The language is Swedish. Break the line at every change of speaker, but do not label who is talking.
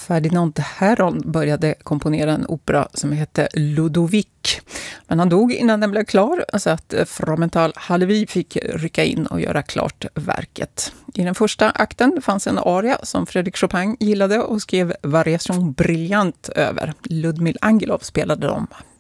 Ferdinand Herron började komponera en opera som hette Ludovic. Men han dog innan den blev klar, så att Fromental Hallevi fick rycka in och göra klart verket. I den första akten fanns en aria som Frédéric Chopin gillade och skrev variation briljant över. Ludmil Angelov spelade dem.